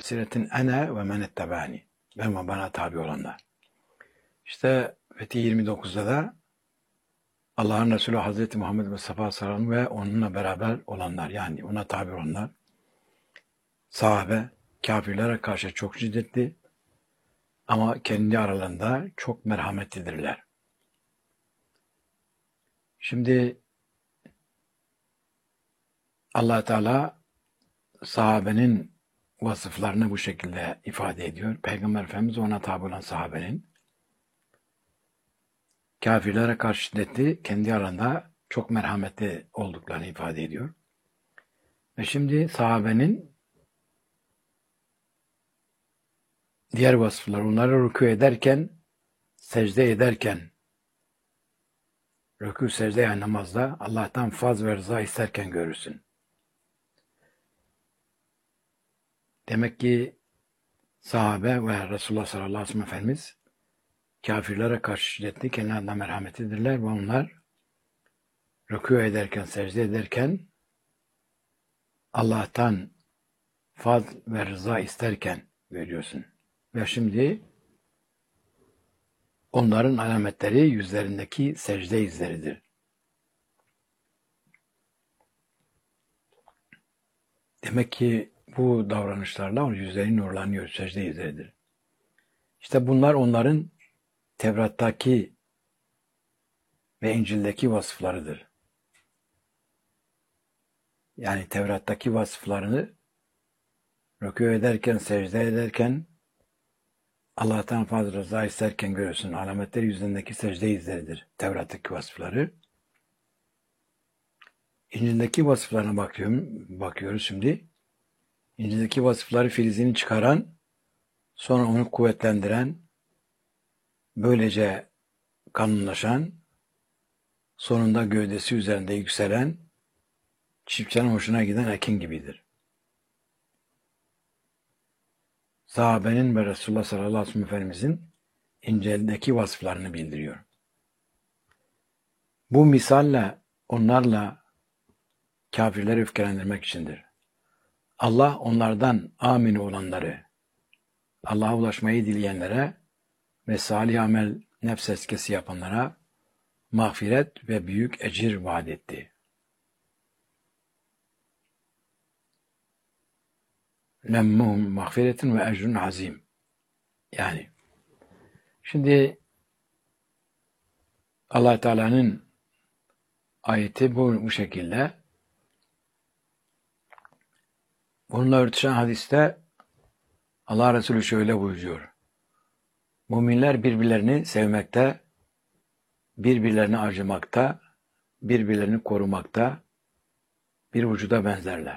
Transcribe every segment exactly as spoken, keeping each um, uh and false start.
basiretin ene ve men ettebani. Ben ve bana tabi olanlar. İşte Fetih yirmi dokuzda da Allah'ın Resulü Hazreti Muhammed Mustafa sallallahu aleyhi ve sellem ve onunla beraber olanlar, yani ona tabi olanlar, sahabe, kafirlere karşı çok şiddetli ama kendi aralarında çok merhametlidirler. Şimdi Allah Teala sahabenin vasıflarını bu şekilde ifade ediyor. Peygamber Efendimiz ona tabi olan sahabenin kafirlere karşı şiddetli, kendi aralarında çok merhametli olduklarını ifade ediyor. Ve şimdi sahabenin diğer vasıfları, onları rükû ederken, secde ederken, rükû, secde yani namazda Allah'tan faz ve rıza isterken görürsün. Demek ki sahabe ve Resulullah sallallahu aleyhi ve sellem Efendimiz kafirlere karşı şiddetli, kendilerine merhametlidirler ve onlar rükû ederken, secde ederken Allah'tan faz ve rıza isterken görüyorsun. Ve şimdi onların alametleri yüzlerindeki secde izleridir. Demek ki bu davranışlarla yüzleri nurlanıyor, secde izleridir. İşte bunlar onların Tevrat'taki ve İncil'deki vasıflarıdır. Yani Tevrat'taki vasıflarını rükû ederken, secde ederken, Allah'tan fazla rıza isterken görürsün. Alametleri yüzündeki secde izleridir. Tevrat'taki vasıfları. İncil'deki vasıflarına bakıyorum, bakıyoruz şimdi. İncil'deki vasıfları filizini çıkaran, sonra onu kuvvetlendiren, böylece kanunlaşan, sonunda gövdesi üzerinde yükselen, çiftçinin hoşuna giden ekin gibidir. Sahabenin ve Resulullah sallallahu aleyhi ve sellem Efendimizin İncil'deki vasıflarını bildiriyor. Bu misalle onlarla kafirleri öfkelendirmek içindir. Allah onlardan amin olanları, Allah'a ulaşmayı dileyenlere ve salih amel, nefs eskesi yapanlara mağfiret ve büyük ecir vaat etti. Lemmum mağfiretin ve ecrun azim. Yani şimdi Allah Teala'nın ayeti bu, bu şekilde. Bununla örtüşen hadiste Allah Resulü şöyle buyuruyor. Müminler birbirlerini sevmekte, birbirlerini acımakta, birbirlerini korumakta, bir vücuda benzerler.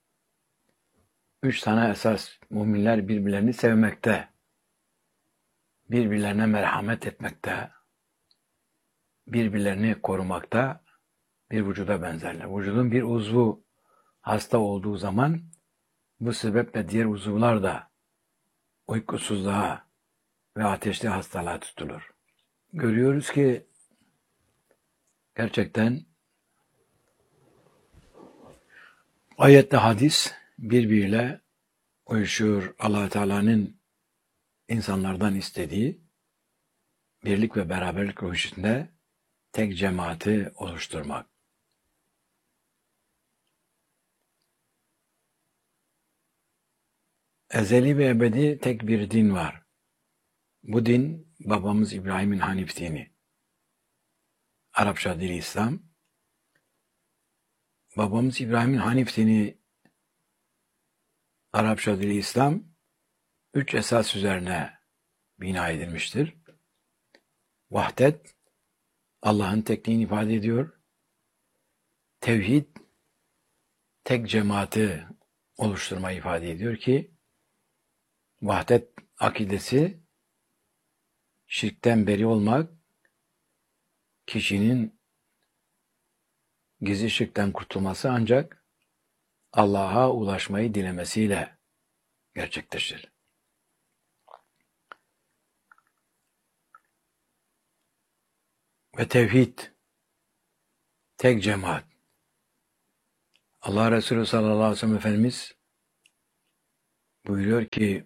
Üç tane esas: müminler birbirlerini sevmekte, birbirlerine merhamet etmekte, birbirlerini korumakta, bir vücuda benzerler. Vücudun bir uzvu hasta olduğu zaman bu sebeple diğer uzuvlar da uykusuzluğa ve ateşli hastalığa tutulur. Görüyoruz ki gerçekten ayetle hadis birbiriyle uyuşuyor. Allah Teala'nın insanlardan istediği birlik ve beraberlik ruhu içinde tek cemaati oluşturmak. Ezeli ve ebedi tek bir din var. Bu din babamız İbrahim'in Hanif dini. Arapça dili İslam. Babamız İbrahim'in Hanif dini, Arapça dili İslam, üç esas üzerine bina edilmiştir. Vahdet, Allah'ın tekliğini ifade ediyor. Tevhid, tek cemaati oluşturmayı ifade ediyor ki, vahdet akidesi, şirkten beri olmak, kişinin gizli şirkten kurtulması ancak Allah'a ulaşmayı dilemesiyle gerçekleşir. Ve tevhid, tek cemaat. Allah Resulü sallallahu aleyhi ve sellem Efendimiz Buyuruyor ki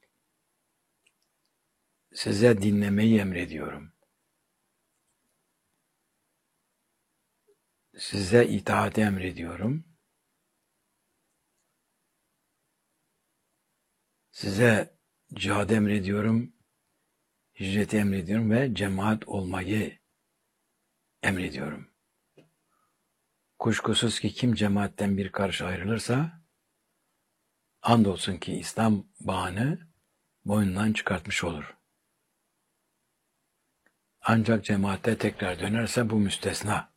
size dinlemeyi emrediyorum. Size itaati emrediyorum. Size cihad emrediyorum. Hicreti emrediyorum ve cemaat olmayı emrediyorum. Kuşkusuz ki kim cemaatten bir karış ayrılırsa andolsun ki İslam bağını boynundan çıkartmış olur. Ancak cemaate tekrar dönerse bu müstesna.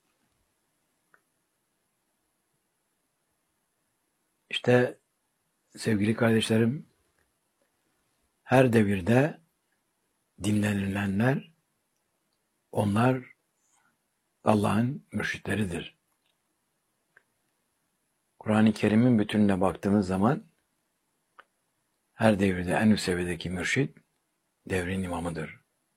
İşte sevgili kardeşlerim, her devirde dinlenilenler, onlar Allah'ın mürşitleridir. Kur'an-ı Kerim'in bütününe baktığımız zaman her devirde en üst seviyedeki mürşit devrin imamıdır.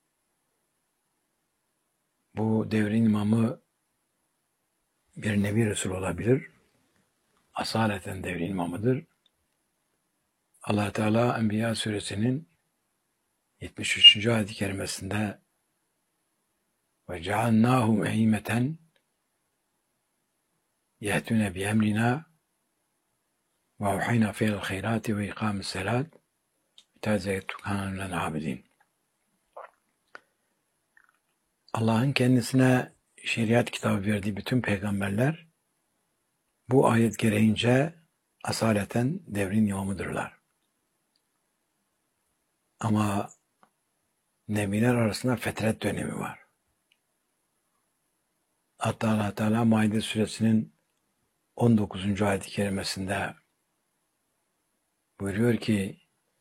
Bu devrin imamı bir Nebi Resul olabilir. Asaleten devrin imamıdır. Allah Teala Enbiya suresinin yetmiş üçüncü ayet-i kerimesinde ve cealnâhum eîmeten yehtûne bi emrina ve uhayna fiyel hayrâti ve ikâmis selât tezeyettu kânûnen abidin. Allah'ın kendisine şeriat kitabı verdiği bütün peygamberler bu ayet gereğince asaleten devrin imamıdırlar. Ama nebiler arasında fetret dönemi var. Hatta Allah Teala Maide suresinin on dokuzuncu ayet-i kerimesinde buyuruyor ki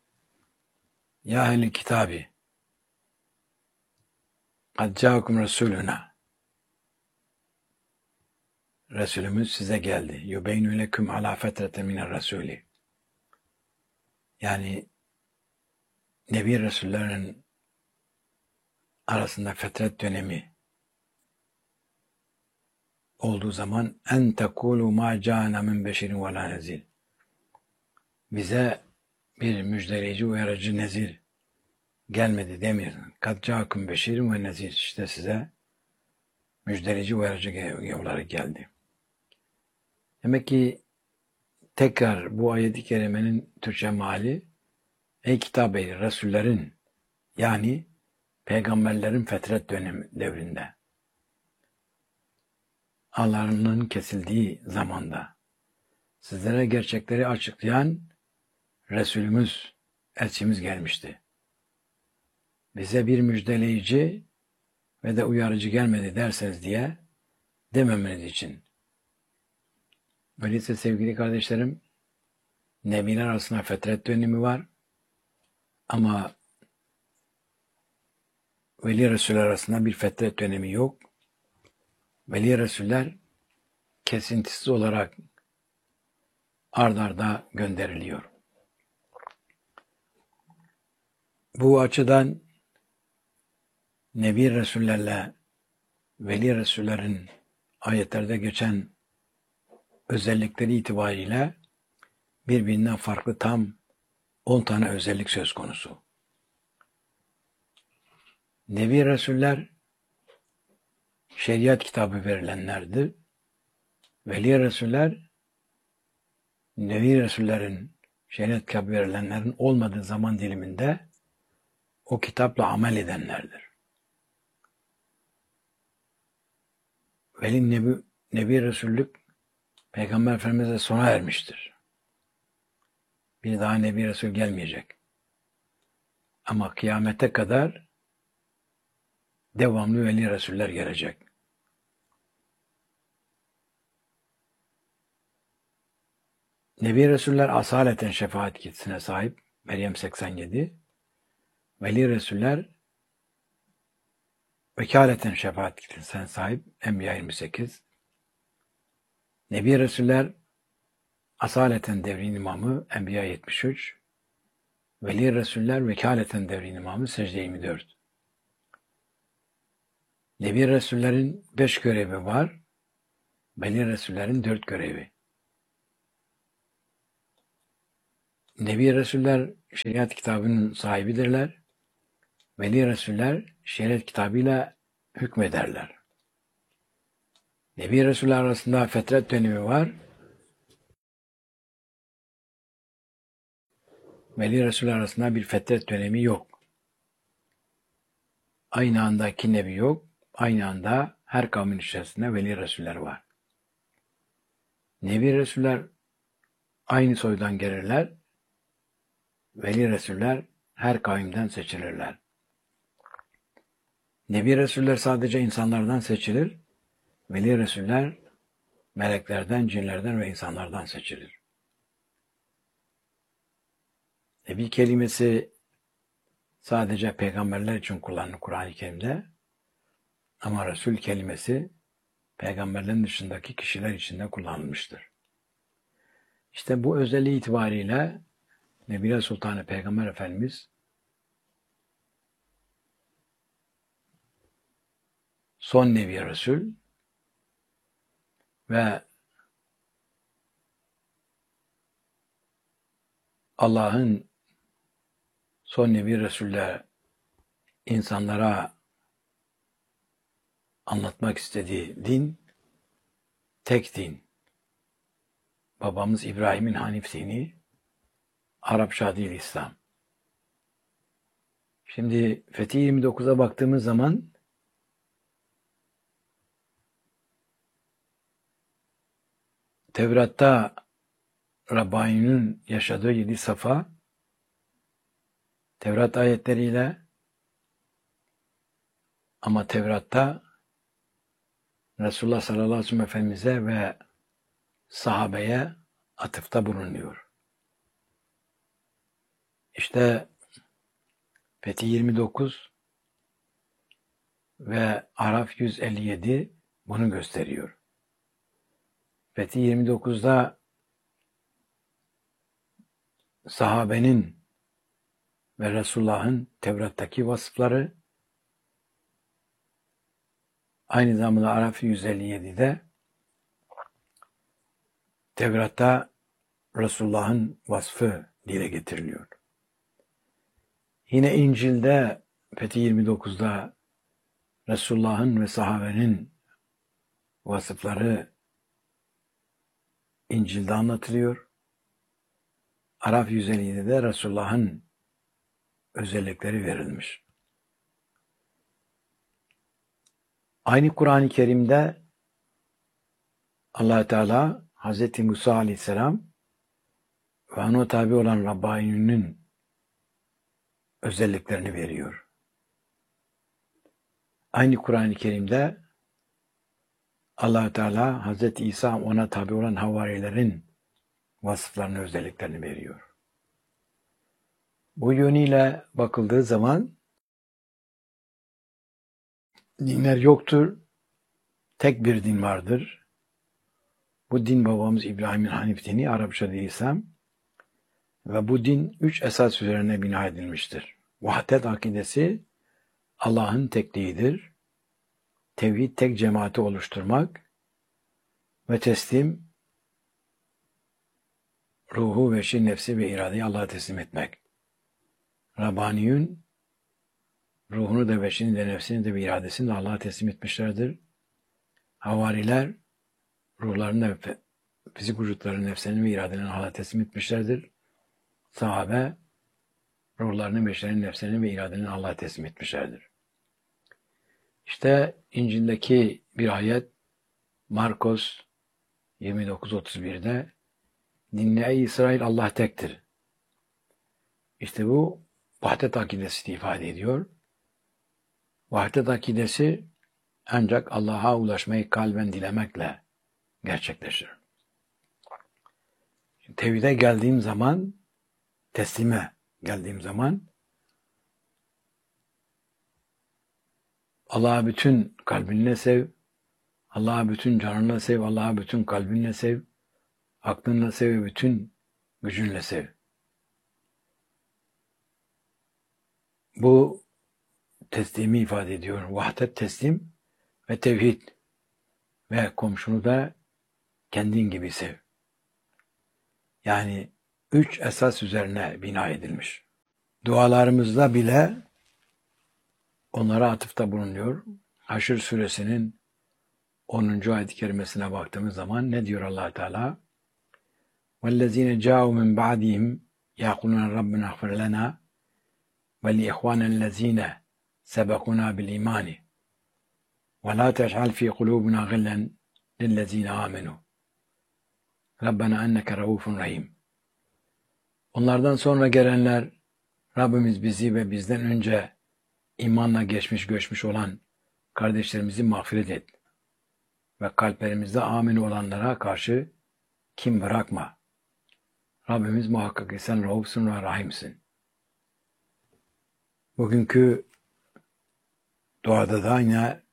Ya ehl-i kitabi kad câkum resuluna Resulümüz size geldi. Yubeynü leküm alâ fetrete miner resûli. Yani Nebi Resullerin arasında fetret dönemi olduğu zaman en tekulu ma câne min beşirin ve la nezir. Bize bir müjdeleyici, uyarıcı nezir gelmedi demiyorsun. Kad câkum beşirin ve nezir. İşte size müjdeleyici, uyarıcı olarak geldi. Demek ki tekrar bu ayet-i kerimenin Türkçe meali ey kitap ehli Resullerin yani peygamberlerin fetret dönemi devrinde ağlarının kesildiği zamanda sizlere gerçekleri açıklayan Resulümüz, elçimiz gelmişti. Bize bir müjdeleyici ve de uyarıcı gelmedi derseniz diye dememeniz için. Öyleyse sevgili kardeşlerim, nebiler arasında fetret dönemi var ama Veli Resuller arasında bir fetret dönemi yok. Veli Resuller kesintisiz olarak ard arda gönderiliyor. Bu açıdan Nebi Resullerle Veli Resullerin ayetlerde geçen özellikleri itibariyle birbirinden farklı tam on tane özellik söz konusu. Nebi Resuller şeriat kitabı verilenlerdir. Veli Resuller Nebi Resullerin şeriat kitabı verilenlerin olmadığı zaman diliminde o kitapla amel edenlerdir. Veli Nebi, Nebi Resullük Peygamber Efendimiz'e sona ermiştir. Bir daha Nebi Resul gelmeyecek. Ama kıyamete kadar devamlı Veli Resuller gelecek. Nebi Resuller asaleten şefaat yetkisine sahip. Meryem seksen yedi. Veli Resuller vekaleten şefaat yetkisine sahip. Enbiya yirmi sekiz. Nebi Resuller asaleten devrin imamı. Enbiya yetmiş üç. Veli Resuller vekaleten devrin imamı. Secde yirmi dört. Nebi Resullerin beş görevi var. Veli Resullerin dört görevi. Nebi Resuller şeriat kitabının sahibidirler. Veli Resuller şeriat kitabıyla hükmederler. Nebi Resuller arasında fetret dönemi var. Veli Resuller arasında bir fetret dönemi yok. Aynı anda iki nebi yok. Aynı anda her kavmin içerisinde veli Resuller var. Nebi Resuller aynı soydan gelirler. Veli Resuller her kavimden seçilirler. Nebi Resuller sadece insanlardan seçilir. Veli Resuller meleklerden, cinlerden ve insanlardan seçilir. Nebi kelimesi sadece peygamberler için kullanılır Kur'an-ı Kerim'de. Ama Resul kelimesi peygamberlerin dışındaki kişiler için de kullanılmıştır. İşte bu özelliği itibariyle Nebiler Sultanı Peygamber Efendimiz son Nebi Resul ve Allah'ın son Nebi Resul'le insanlara anlatmak istediği din tek din. Babamız İbrahim'in Hanif dini, Arapça değil İslam. Şimdi Fethi yirmi dokuza baktığımız zaman Tevrat'ta Rabbani'nin yaşadığı yedi safa Tevrat ayetleriyle, ama Tevrat'ta Resulullah sallallahu aleyhi ve sellem Efendimiz'e ve sahabeye atıfta bulunuyor. İşte Fethi yirmi dokuz ve Araf yüz elli yedi bunu gösteriyor. Fethi yirmi dokuzda sahabenin ve Resulullah'ın Tevrat'taki vasıfları, aynı zamanda Araf yüz elli yedide Tevrat'ta Resulullah'ın vasfı dile getiriliyor. Yine İncil'de Fethi yirmi dokuzda Resulullah'ın ve sahabenin vasıfları İncil'de anlatılıyor. Araf yüz elli yedide Resulullah'ın özellikleri verilmiş. Aynı Kur'an-ı Kerim'de Allah Teala Hazreti Musa Aleyhisselam ve ona tabi olan Rabbani'nin özelliklerini veriyor. Aynı Kur'an-ı Kerim'de Allah Teala Hazreti İsa ona tabi olan havarilerin vasıflarını, özelliklerini veriyor. Bu yönüyle bakıldığı zaman dinler yoktur, tek bir din vardır. Bu din babamız İbrahim'in Hanif dini, Arapça değil İslam. Ve bu din üç esas üzerine bina edilmiştir. Vahdet akidesi Allah'ın tekliğidir. Tevhid, tek cemaati oluşturmak ve teslim, ruhu, veşi, nefsi ve iradeyi Allah'a teslim etmek. Rabbaniyun ruhunu da, veşini de, nefsini de ve iradesini de Allah'a teslim etmişlerdir. Havariler ruhlarını da, fizik vücutlarını, nefslerini ve iradelerini Allah'a teslim etmişlerdir. Sahabe ruhlarını, veşlerini, nefslerini ve iradelerini Allah'a teslim etmişlerdir. İşte İncil'deki bir ayet Markos yirmi dokuz otuz birde dinle ey İsrail, Allah tektir. İşte bu vahdet akidesini ifade ediyor. Vahdet akidesi ancak Allah'a ulaşmayı kalben dilemekle gerçekleşir. Tevhide geldiğim zaman, teslime geldiğim zaman Allah'a bütün kalbinle sev, Allah'a bütün canınla sev, Allah'a bütün kalbinle sev, aklınla sev, bütün gücünle sev. Bu teslimi ifade ediyor. Vahdet, teslim ve tevhid ve komşunu da kendin gibi sev. Yani üç esas üzerine bina edilmiş. Dualarımızda bile onlara atıfta bulunuyor. Haşr suresinin onuncu ayet-i kerimesine baktığımız zaman ne diyor Allah Teala? وَالَّذ۪ينَ جَاءُوا مِنْ بَعْدِهِمْ يَقُولُونَ رَبَّنَا اغْفِرْ لَنَا وَلِإِخْوَانَنَا الَّذ۪ينَ سَبَقُونَا بِالْاِيمَانِ وَلَا تَجْعَلْ ف۪ي قُلُوبِنَا غِلًّا لِلَّذ۪ينَ آمَنُوا رَبَّنَا اَنَّكَ رَؤُوفٌ رَحِيمٌ. Onlardan sonra gelenler, Rabbimiz bizi ve bizden önce imanla geçmiş göçmüş olan kardeşlerimizi mağfiret et ve kalplerimizde amin olanlara karşı kim bırakma. Rabbimiz muhakkak ki sen Raufsun ve Rahimsin. Bugünkü duada da yine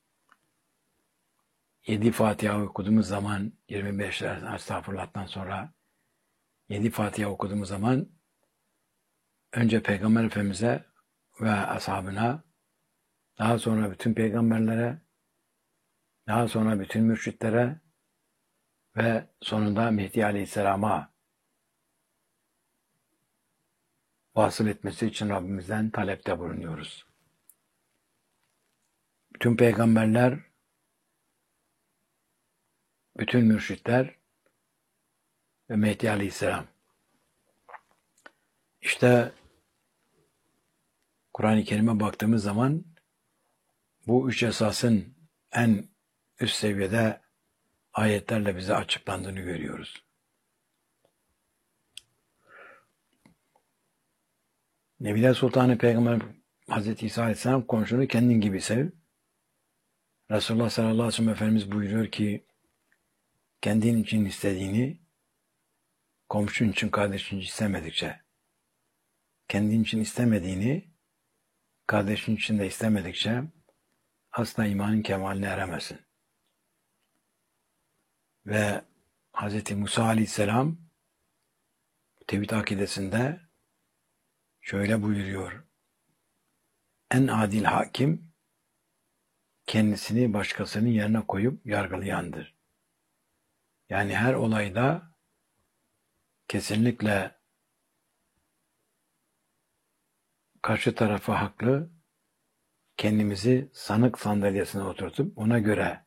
yedi Fatiha okuduğumuz zaman, yirmi beş estağfurullah'tan sonra yedi Fatiha okuduğumuz zaman önce Peygamber Efendimiz'e ve ashabına, daha sonra bütün peygamberlere, daha sonra bütün mürşitlere ve sonunda Mehdi Aleyhisselam'a vasıl etmesi için Rabbimizden talepte bulunuyoruz. Bütün peygamberler, bütün mürşitler ve Mehdi Aleyhisselam. İşte Kur'an-ı Kerim'e baktığımız zaman bu üç esasın en üst seviyede ayetlerle bize açıklandığını görüyoruz. Nebiler Sultanı Peygamber Hazreti İsa Aleyhisselam komşunu kendin gibi sev. Resulullah sallallahu aleyhi ve sellem Efendimiz buyuruyor ki kendin için istediğini komşun için, kardeşin için istemedikçe, kendin için istemediğini kardeşin için de istemedikçe asla imanın kemaline eremezsin. Ve Hz. Musa Aleyhisselam Tevhid akidesinde şöyle buyuruyor. En adil hakim kendisini başkasının yerine koyup yargılayandır. Yani her olayda kesinlikle karşı tarafa haklı, kendimizi sanık sandalyesine oturtup ona göre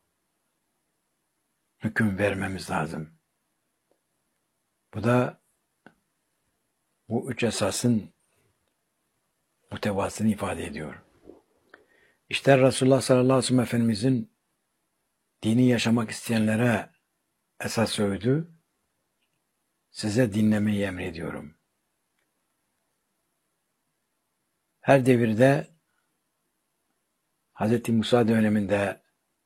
hüküm vermemiz lazım. Bu da bu üç esasın muhtevasını ifade ediyor. İşte Resulullah sallallahu aleyhi ve sellem Efendimizin dini yaşamak isteyenlere esas söyledi, size dinlemeyi emrediyorum. Her devirde Hz. Musa döneminde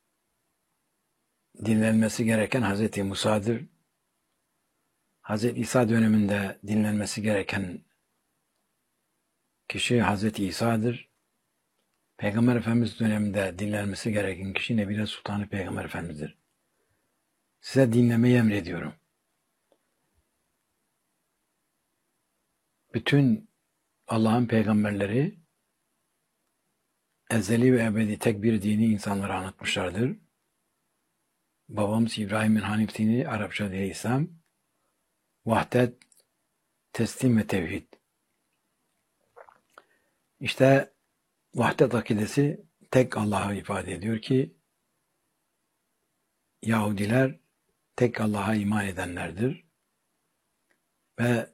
dinlenmesi gereken Hz. Musa'dır. Hz. İsa döneminde dinlenmesi gereken kişi Hz. İsa'dır. Peygamber Efendimiz döneminde dinlenmesi gereken kişi Nebiler Sultanı Peygamber Efendimiz'dir. Size dinlemeyi emrediyorum. Bütün Allah'ın peygamberleri ezeli ve ebedi tek bir dini insanlara anlatmışlardır. Babamız İbrahim'in Hanif dini, Arapça dili İslam, vahdet, teslim ve tevhid. İşte vahdet akidesi tek Allah'ı ifade ediyor ki Yahudiler tek Allah'a iman edenlerdir ve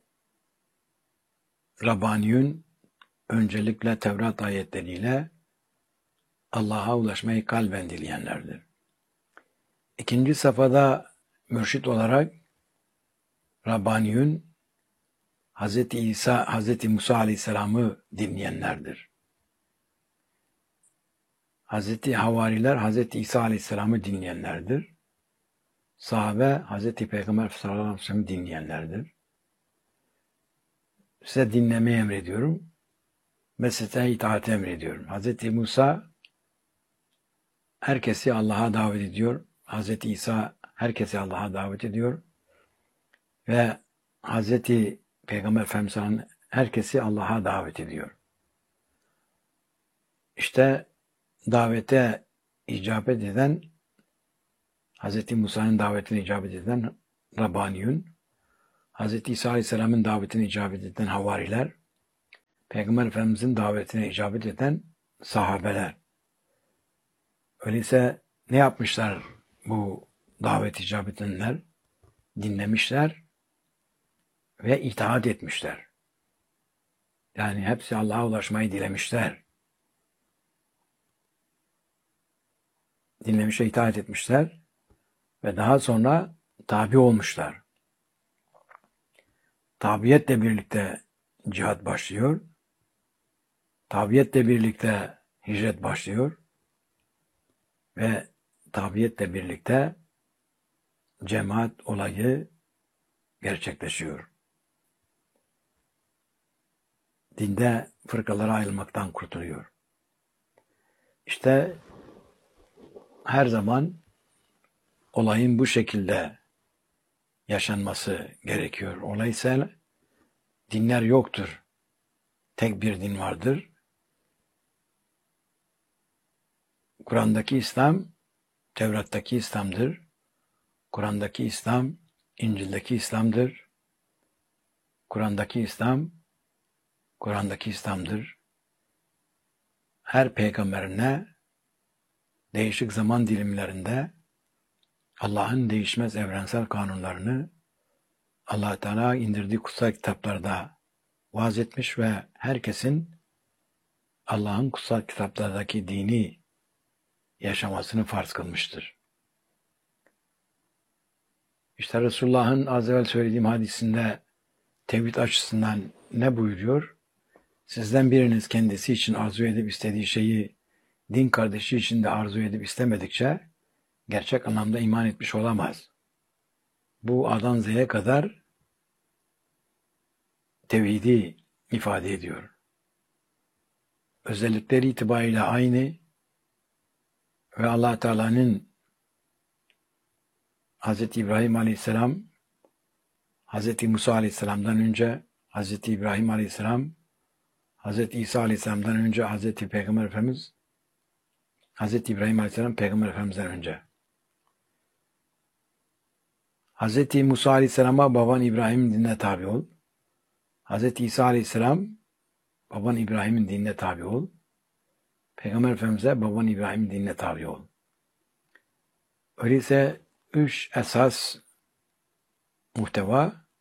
Rabbaniyun öncelikle Tevrat ayetleriyle Allah'a ulaşmayı kalben dileyenlerdir. İkinci safhada mürşit olarak Rabbaniyun Hz. İsa, Hz. Musa Aleyhisselam'ı dinleyenlerdir. Hz. Havariler Hz. İsa Aleyhisselam'ı dinleyenlerdir. Sahabe Hz. Peygamber sallallahu aleyhi ve sellem'i dinleyenlerdir. Size dinlemeyi emrediyorum ve size itaat emrediyorum. Hz. Musa herkesi Allah'a davet ediyor. Hz. İsa herkesi Allah'a davet ediyor. Ve Hz. Peygamber Efendimiz herkesi Allah'a davet ediyor. İşte davete icabet eden, Hz. Musa'nın davetine icabet eden Rabbaniyun, Hz. İsa Aleyhisselam'ın davetine icabet eden havariler, Peygamber Efendimiz'in davetine icabet eden sahabeler. Öyleyse ne yapmışlar bu davet icabet edenler? Dinlemişler ve itaat etmişler. Yani hepsi Allah'a ulaşmayı dilemişler. Dinlemiş ve itaat etmişler ve daha sonra tabi olmuşlar. Tabiyetle birlikte cihat başlıyor. Tabiyetle birlikte hicret başlıyor. Ve tabiyetle birlikte cemaat olayı gerçekleşiyor. Dinde fırkalara ayrılmaktan kurtuluyor. İşte her zaman olayın bu şekilde yaşanması gerekiyor. Olay ise dinler yoktur. Tek bir din vardır. Kur'an'daki İslam, Tevrat'taki İslam'dır. Kur'an'daki İslam, İncil'deki İslam'dır. Kur'an'daki İslam, Kur'an'daki İslam'dır. Her peygamberine değişik zaman dilimlerinde Allah'ın değişmez evrensel kanunlarını Allah Teala indirdiği kutsal kitaplarda vaaz etmiş ve herkesin Allah'ın kutsal kitaplardaki dini yaşamasını farz kılmıştır. İşte Resulullah'ın az evvel söylediğim hadisinde tevhid açısından ne buyuruyor? Sizden biriniz kendisi için arzu edip istediği şeyi din kardeşi için de arzu edip istemedikçe gerçek anlamda iman etmiş olamaz. Bu A'dan Z'ye kadar tevhidi ifade ediyor. Özellikleri itibariyle aynı ve Allah Teala'nın Hz. İbrahim Aleyhisselam, Hz. Musa Aleyhisselam'dan önce Hz. İbrahim Aleyhisselam, Hz. İsa Aleyhisselam'dan önce Hz. Peygamber Efendimiz, Hz. İbrahim Aleyhisselam Peygamber Efendimiz'den önce. Hz. Musa Aleyhisselam'a baban İbrahim'in dinine tabi ol. Hz. İsa Aleyhisselam baban İbrahim'in dinine tabi ol. Peygamber Efendimiz'e baban İbrahim'in dinine tabi ol. Öyleyse üç esas muhteva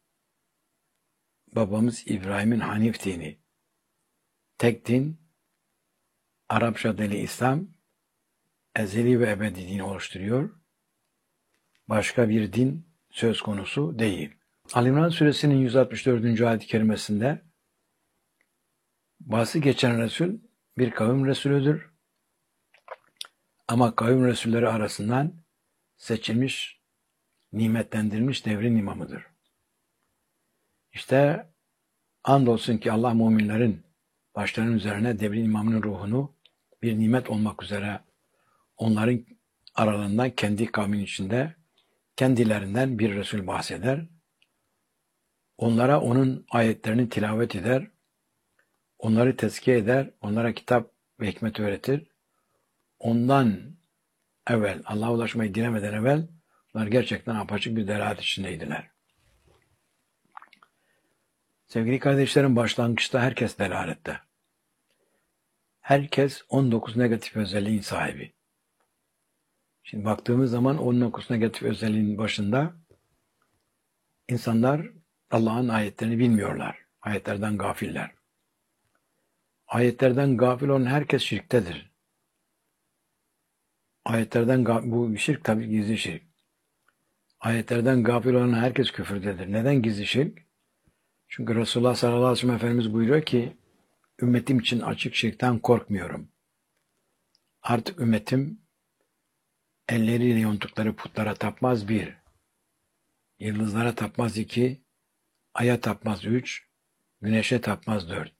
babamız İbrahim'in Hanif dini, tek din, Arapça dili İslam, ezeli ve ebedi dini oluşturuyor. Başka bir din söz konusu değil. Ali İmran suresinin yüz altmış dördüncü ayet-i kerimesinde bahsi geçen Resul bir kavim Resulüdür. Ama kavim Resulleri arasından seçilmiş, nimetlendirilmiş devrin imamıdır. İşte andolsun ki Allah müminlerin başlarının üzerine devrin imamının ruhunu bir nimet olmak üzere onların aralarından kendi kavmin içinde kendilerinden bir Resul bahseder. Onlara onun ayetlerini tilavet eder. Onları tezkiye eder. Onlara kitap ve hikmet öğretir. Ondan evvel, Allah'a ulaşmayı dilemeden evvel onlar gerçekten apaçık bir delalet içindeydiler. Sevgili kardeşlerim, başlangıçta herkes delalette. Herkes on dokuz negatif özelliğin sahibi. Şimdi baktığımız zaman on dokuz negatif özelliğin başında insanlar Allah'ın ayetlerini bilmiyorlar. Ayetlerden gafiller. Ayetlerden gafil olan herkes şirktedir. Ayetlerden bu şirk tabii gizli şirk. Ayetlerden gafil olan herkes küfürdedir. Neden gizli şirk? Çünkü Resulullah sallallahu aleyhi ve sellem Efendimiz buyuruyor ki ümmetim için açık şirkten korkmuyorum. Artık ümmetim elleriyle yonttukları putlara tapmaz bir, yıldızlara tapmaz iki, aya tapmaz üç, güneşe tapmaz dört.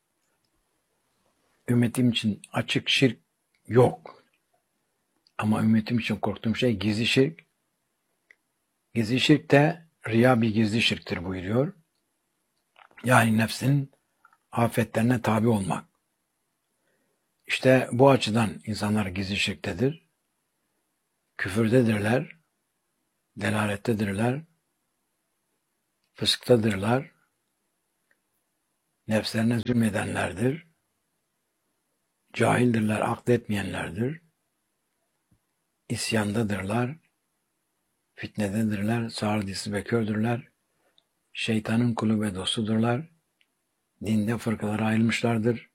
Ümmetim için açık şirk yok. Ama ümmetim için korktuğum şey gizli şirk. Gizli şirk de riya bir gizli şirktir buyuruyor. Yani nefsin afetlerine tabi olmak. İşte bu açıdan insanlar gizli şirktedir. Küfürdedirler, delalettedirler. fısktadırlar, nefslerine zulmedenlerdir, cahildirler, akletmeyenlerdir, isyandadırlar, fitnededirler, sağır ve kördürler, şeytanın kulu ve dostudurlar, dinde fırkalara ayrılmışlardır,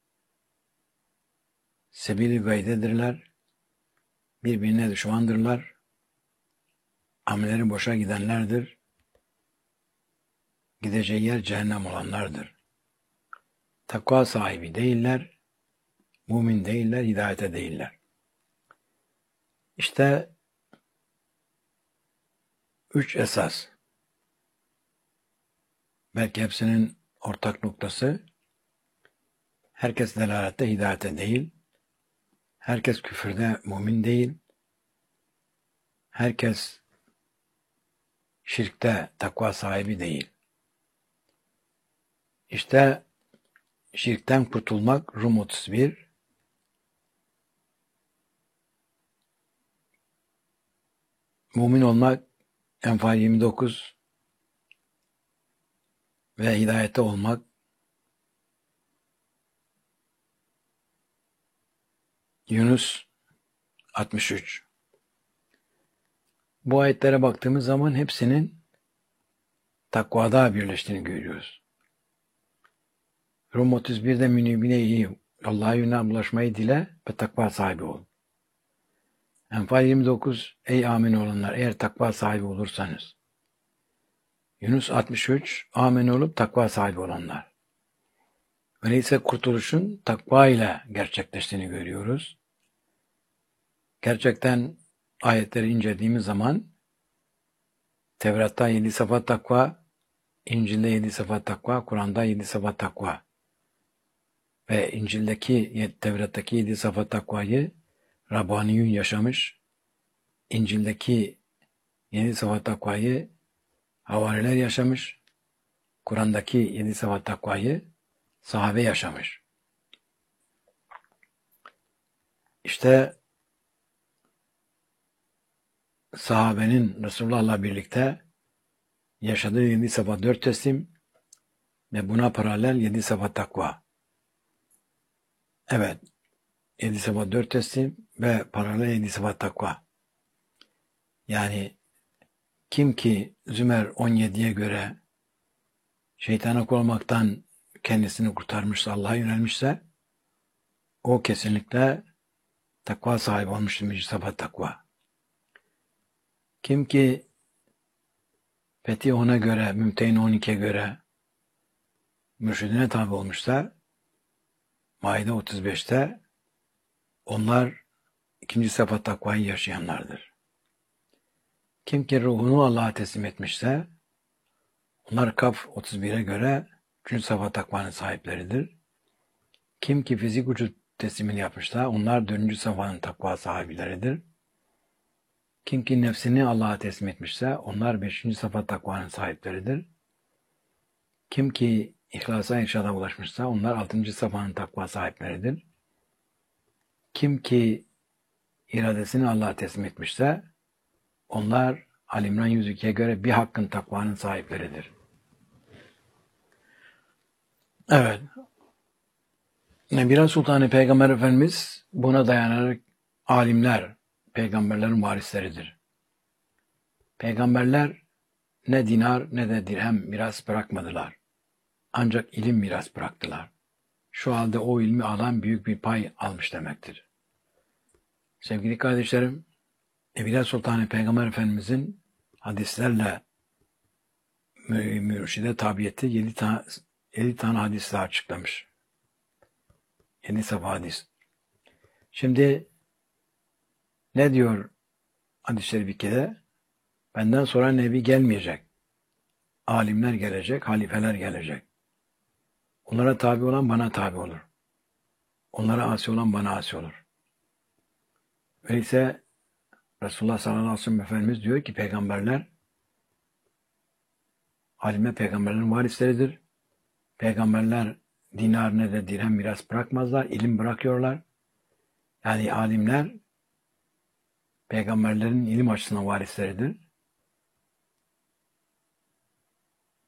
sebil-i gaydedirler, birbirine düşmandırlar, amelleri boşa gidenlerdir, gideceği yer cehennem olanlardır. Takva sahibi değiller, mümin değiller, hidayete değiller. İşte üç esas. Belki hepsinin ortak noktası, herkes delalette hidayete değil, herkes küfürde mümin değil, herkes şirkte takva sahibi değil. İşte şirkten kurtulmak Rum otuz bir, mümin olmak Enfal yirmi dokuz ve hidayette olmak Yunus altmış üç. Bu ayetlere baktığımız zaman hepsinin takvada birleştiğini görüyoruz. Rum otuz birde münibine iyi, Allah'a yönel bulaşmayı dile ve takva sahibi ol. Enfal yirmi dokuz, ey amin olanlar, eğer takva sahibi olursanız. Yunus altmış üç, amin olup takva sahibi olanlar. Öyleyse kurtuluşun takva ile gerçekleştiğini görüyoruz. Gerçekten ayetleri incelediğimiz zaman Tevrat'ta yedi sıfat takva, İncil'de yedi sıfat takva, Kur'an'da yedi sıfat takva. Ve İncil'deki, Tevrat'taki yedi sıfat takvayı Rabbaniyun yaşamış. İncil'deki yedi sıfat takvayı havariler yaşamış. Kur'an'daki yedi sıfat takvayı sahabe yaşamış. İşte sahabenin Resulullah'la birlikte yaşadığı yedi sıfat dört teslim ve buna paralel yedi sıfat takva. Evet, yedi sıfat dört teslim ve paralel yedi sıfat takva. Yani kim ki Zümer on yediye göre şeytana kul olmaktan kendisini kurtarmışsa, Allah'a yönelmişse, o kesinlikle takva sahibi olmuştur, yedi sıfat takva. Kim ki Fetih ona göre, Mümtehin on ikiye göre mürşidine tabi olmuşsa, Maide otuz beşte onlar ikinci sıfat takvayı yaşayanlardır. Kim ki ruhunu Allah'a teslim etmişse, onlar Kaf otuz bire göre üçüncü sıfat takvanın sahipleridir. Kim ki fizik vücut teslimini yapmışsa, onlar dördüncü sıfatın takva sahipleridir. Kim ki nefsini Allah'a teslim etmişse, onlar beşinci sıfat takvanın sahipleridir. Kim ki İhlasa irşada ulaşmışsa, onlar altıncı sıfatın takva sahipleridir. Kim ki iradesini Allah'a teslim etmişse, onlar Ali İmran yüz ikiye göre bir hakkın takvanın sahipleridir. Evet. Nebira Sultanı Peygamber Efendimiz buna dayanarak alimler, peygamberlerin varisleridir. Peygamberler ne dinar ne de dirhem miras bırakmadılar. Ancak ilim miras bıraktılar. Şu halde o ilmi alan büyük bir pay almış demektir. Sevgili kardeşlerim, Nebira Sultanı Peygamber Efendimizin hadislerle mürşide tabiyeti yedi tane, yedi tane hadisle açıklamış. Yedi sayfa hadis. Şimdi ne diyor hadis-i bir kere? Benden sonra Nebi gelmeyecek. Alimler gelecek, halifeler gelecek. Onlara tabi olan bana tabi olur. Onlara asi olan bana asi olur. Öyleyse Resulullah sallallahu aleyhi ve sellem Efendimiz diyor ki peygamberler alimler peygamberlerin varisleridir. Peygamberler dinar ne de dirhem miras bırakmazlar, ilim bırakıyorlar. Yani alimler peygamberlerin ilim açısından varisleridir.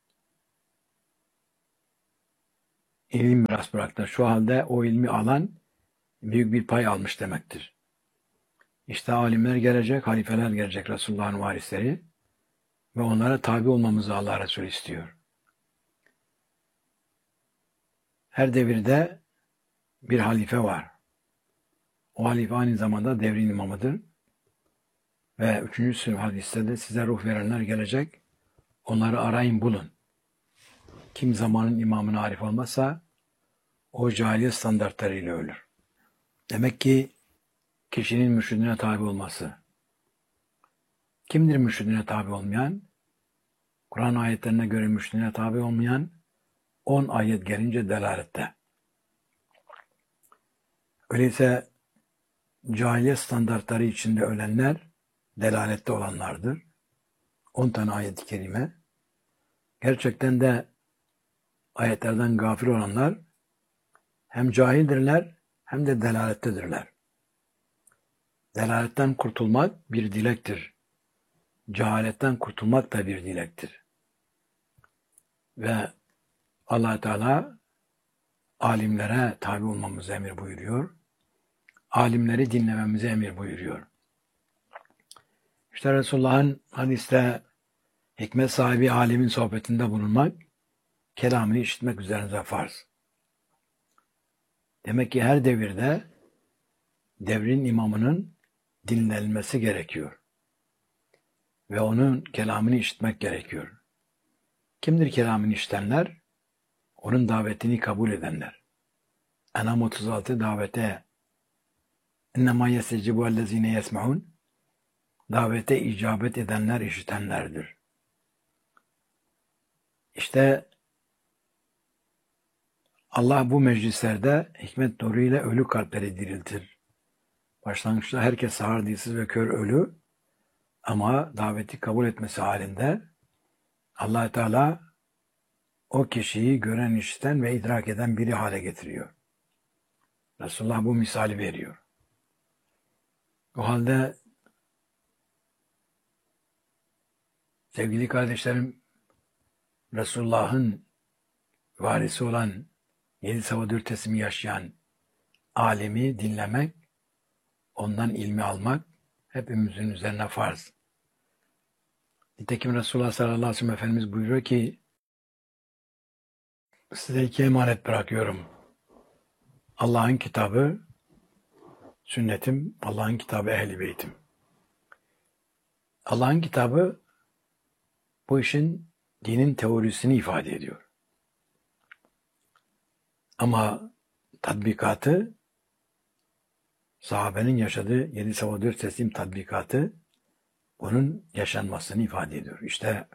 ilim miras bıraktılar. Şu halde o ilmi alan büyük bir pay almış demektir. İşte alimler gelecek, halifeler gelecek, Resulullah'ın varisleri ve onlara tabi olmamızı Allah Resulü istiyor. Her devirde bir halife var. O halife aynı zamanda devrin imamıdır. Ve üçüncü hadiste de size ruh verenler gelecek. Onları arayın bulun. Kim zamanın imamına arif olmazsa o cahiliye standartlarıyla ölür. Demek ki kişinin mürşidine tabi olması. Kimdir mürşidine tabi olmayan? Kur'an ayetlerine göre mürşidine tabi olmayan on ayet gelince delalette. Öyleyse cahiliye standartları içinde ölenler delalette olanlardır. on tane ayet-i kerime. Gerçekten de ayetlerden gafil olanlar hem cahildirler hem de delalettedirler. Delaletten kurtulmak bir dilektir. Cehaletten kurtulmak da bir dilektir. Ve Allah Teala alimlere tabi olmamızı emir buyuruyor. Alimleri dinlememizi emir buyuruyor. İşte Resulullah'ın hadiste hikmet sahibi alimin sohbetinde bulunmak, kelamını işitmek üzerinize farz. Demek ki her devirde devrin imamının dinlenmesi gerekiyor. Ve onun kelamını işitmek gerekiyor. Kimdir kelamını işitenler? Onun davetini kabul edenler. En'am otuz altı davete اِنَّمَا يَسَجِبُ اَلَّذ۪ينَ يَسْمَعُونَ davete icabet edenler işitenlerdir. İşte Allah bu meclislerde hikmet nuruyla ölü kalpleri diriltir. Başlangıçta herkes sağır, dilsiz ve kör ölü ama daveti kabul etmesi halinde Allah Teala o kişiyi gören, işiten ve idrak eden biri hale getiriyor. Resulullah bu misali veriyor. O halde sevgili kardeşlerim, Resulullah'ın varisi olan yedi sabah dürtesimi yaşayan alimi dinlemek, ondan ilmi almak hepimizin üzerine farz. Nitekim Resulullah sallallahu aleyhi ve sellem Efendimiz buyuruyor ki size iki emanet bırakıyorum. Allah'ın kitabı, sünnetim, Allah'ın kitabı, ehl-i beytim. Allah'ın kitabı bu işin dinin teorisini ifade ediyor. Ama tatbikatı, sahabenin yaşadığı yedi sabah dört teslim tatbikatı bunun yaşanmasını ifade ediyor. İşte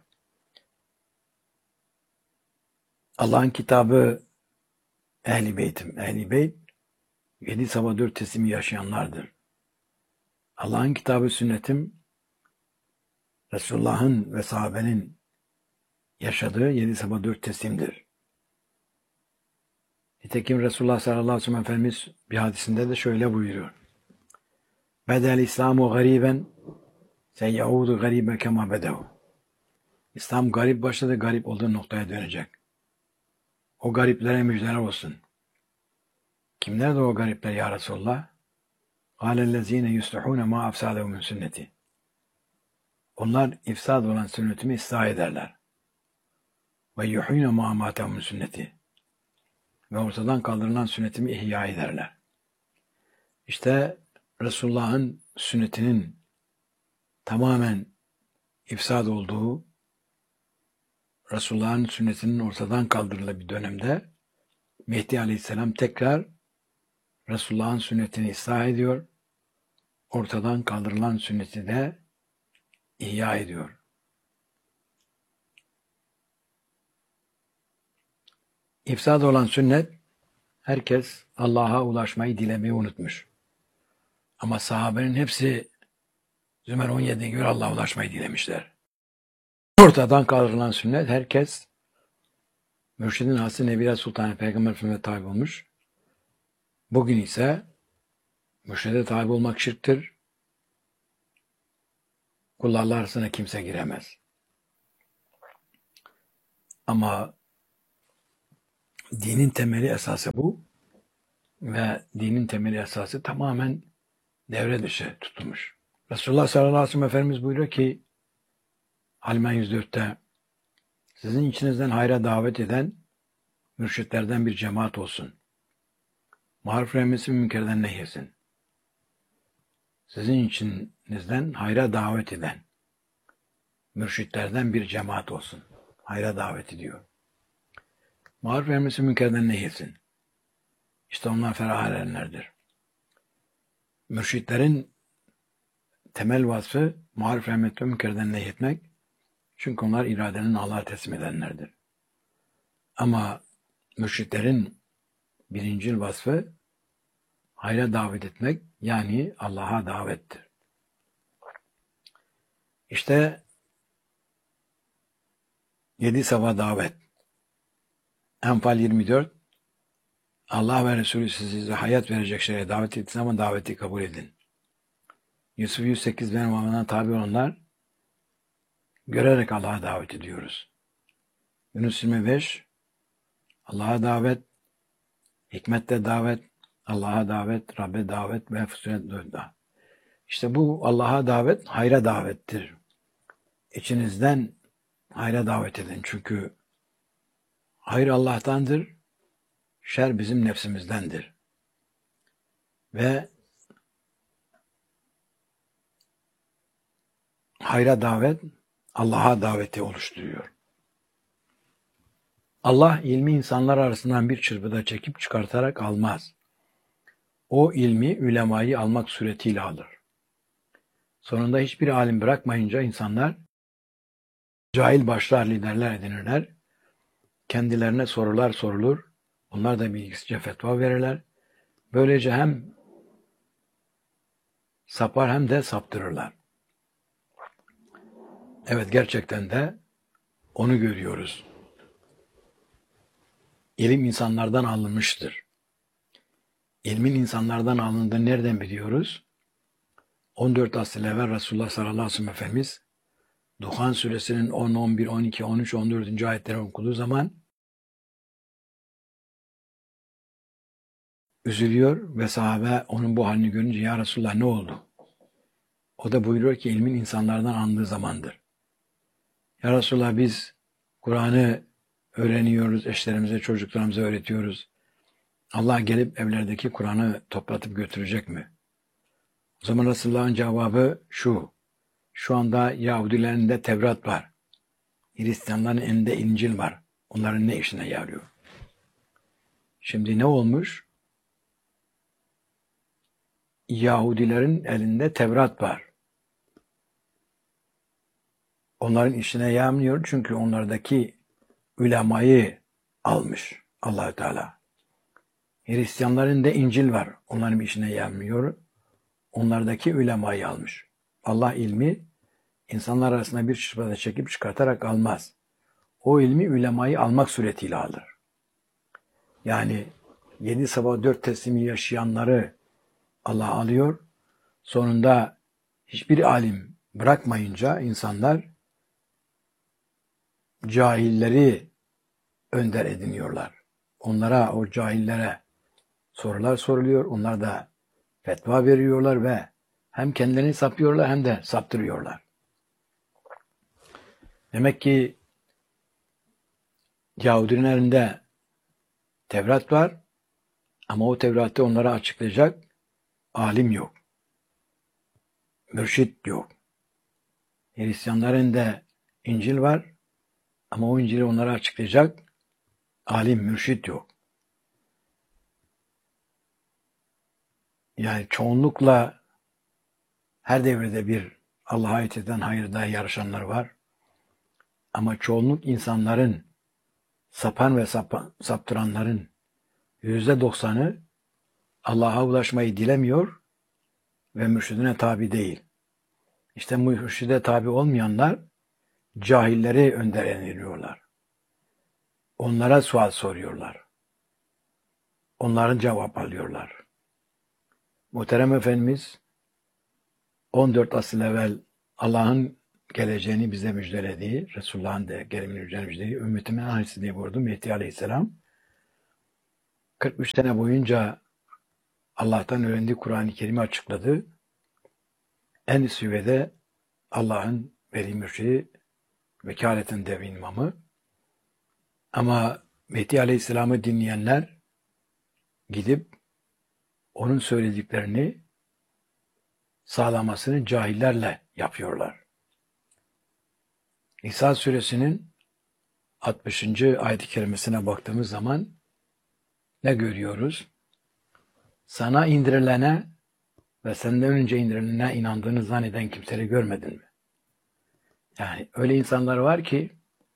Allah'ın kitabı ehl-i beytim. Ehl-i beyt yedi sabah dört teslimi yaşayanlardır. Allah'ın kitabı sünnetim Resulullah'ın ve sahabenin yaşadığı yedi sabah dört teslimdir. Nitekim Resulullah sallallahu aleyhi ve sellem Efendimiz bir hadisinde de şöyle buyuruyor. Bedel İslamu gariben seyyahudu gariben kema bedehu. İslam garip başladı, garip olduğu noktaya dönecek. O gariplere müjdeler olsun. Kimler de o garipler ya Resulullah? Kâlellezîne yuslihûne mâ afsâdehu min sünneti. Onlar ifsad olan sünnetimi ıslah ederler. Ve yuhîne mâ mâtehu min sünneti. Ve ortadan kaldırılan sünnetimi ihya ederler. İşte Resulullah'ın sünnetinin tamamen ifsad olduğu, Resulullah'ın sünnetinin ortadan kaldırıldığı bir dönemde Mehdi Aleyhisselam tekrar Resulullah'ın sünnetini ıslah ediyor, ortadan kaldırılan sünneti de ihya ediyor. İfsad olan sünnet, herkes Allah'a ulaşmayı dilemeyi unutmuş. Ama sahabenin hepsi Zümer on yediye göre Allah'a ulaşmayı dilemişler. Ortadan kaldırılan sünnet, herkes Mürşidin Hasri Nebiler Sultanı Peygamber Efendimiz'e tabi olmuş. Bugün ise mürşide tabi olmak şirktir. Kullarla arasına kimse giremez. Ama Dinin temeli esası bu ve dinin temeli esası tamamen devre dışı tutulmuş. Resulullah sallallahu aleyhi ve sellem Efendimiz buyuruyor ki Alimen yüz dörtte sizin içinizden hayra davet eden mürşitlerden bir cemaat olsun. Maruf emretsin, münkerden nehyesin. Sizin içinizden hayra davet eden mürşitlerden bir cemaat olsun. Hayra davet ediyor. Maruf emretsin, münkerden nehyesin. İşte onlar ferah erenlerdir. Mürşitlerin temel vasfı maruf emret ve münkerden nehyetmek. Çünkü onlar iradenin Allah'a teslim edenlerdir. Ama mürşitlerin birincil vasfı hayra davet etmek, yani Allah'a davettir. İşte yedi sabah davet. Enfal yirmi dört Allah ve Resulü size hayat verecek şeye davet ettiğiniz zaman daveti kabul edin. Yusuf yüz sekiz benim amına tabi olanlar görerek Allah'a davet ediyoruz. Yunus yirmi beş Allah'a davet, hikmette davet, Allah'a davet, Rabbe davet ve Fussilet dörtte. İşte bu Allah'a davet, hayra davettir. İçinizden hayra davet edin. Çünkü hayır Allah'tandır, şer bizim nefsimizdendir. Ve hayra davet, Allah'a daveti oluşturuyor. Allah ilmi insanlar arasından bir çırpıda çekip çıkartarak almaz. O ilmi ülemayı almak suretiyle alır. Sonunda hiçbir alim bırakmayınca insanlar cahil başlar, liderler edinirler. Kendilerine sorular sorulur. Onlar da bilgisizce fetva verirler. Böylece hem sapar hem de saptırırlar. Evet, gerçekten de onu görüyoruz. İlim insanlardan alınmıştır. İlmin insanlardan alındığını nereden biliyoruz? on dört asır evvel Resulullah sallallahu aleyhi ve sellem Efendimiz Duhan suresinin on, on bir, on iki, on üç, on dördüncü ayetleri okuduğu zaman üzülüyor ve sahabe onun bu halini görünce ya Resulullah ne oldu? O da buyuruyor ki ilmin insanlardan alındığı zamandır. Ya Resulullah biz Kur'an'ı öğreniyoruz, eşlerimize, çocuklarımıza öğretiyoruz. Allah gelip evlerdeki Kur'an'ı toplatıp götürecek mi? O zaman Resulullah'ın cevabı şu. Şu anda Yahudilerin de Tevrat var. Hristiyanların elinde İncil var. Onların ne işine yarıyor? Şimdi ne olmuş? Yahudilerin elinde Tevrat var. Onların işine yaramıyor çünkü onlardaki ulemayı almış Allah-u Teala. Hristiyanların da İncil var. Onların işine yaramıyor. Onlardaki ulemayı almış. Allah ilmi insanlar arasında bir çırpıda çekip çıkartarak almaz. O ilmi ulemayı almak suretiyle alır. Yani yedi sabah dört teslimi yaşayanları Allah alıyor. Sonunda hiçbir alim bırakmayınca insanlar cahilleri önder ediniyorlar. Onlara, o cahillere sorular soruluyor. Onlar da fetva veriyorlar ve hem kendilerini sapıyorlar hem de saptırıyorlar. Demek ki Yahudilerin elinde Tevrat var ama o Tevrat'ı onlara açıklayacak alim yok. Mürşit yok. Hristiyanların da İncil var ama o İncil'i onlara açıklayacak alim, mürşit yok. Yani çoğunlukla her devirde bir Allah'a ait eden hayırda yarışanlar var. Ama çoğunluk insanların, sapan ve sapan, saptıranların yüzde doksanı Allah'a ulaşmayı dilemiyor ve mürşidine tabi değil. İşte mürşide tabi olmayanlar cahilleri önder ediniyorlar. Onlara sual soruyorlar. Onların cevap alıyorlar. Muhterem Efendimiz on dört asıl evvel Allah'ın geleceğini bize müjdelediği, Resulullah'ın da gelimini müjdelediği, ümmetimin ailesi diye buyurdu Mehdi Aleyhisselam. kırk üç sene boyunca Allah'tan öğrendiği Kur'an-ı Kerim'i açıkladı. En üst seviyede Allah'ın veli mürşidi, vekaletin devrin imamı. Ama Mehdi Aleyhisselam'ı dinleyenler gidip onun söylediklerini sağlamasını cahillerle yapıyorlar. Nisa suresinin altmışıncı ayet-i kerimesine baktığımız zaman ne görüyoruz? Sana indirilene ve senden önce indirilene inandığını zanneden kimseleri görmedin mi? Yani öyle insanlar var ki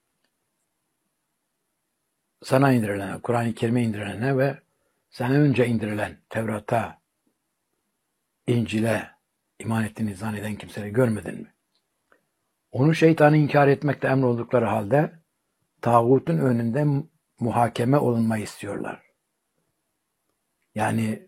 sana indirilene, Kur'an-ı Kerim'e indirilene ve senden önce indirilen Tevrat'a, İncil'e iman ettiğini zanneden kimseleri görmedin mi? Onu şeytanı inkar etmekle emroldukları halde tağutun önünde muhakeme olunmayı istiyorlar. Yani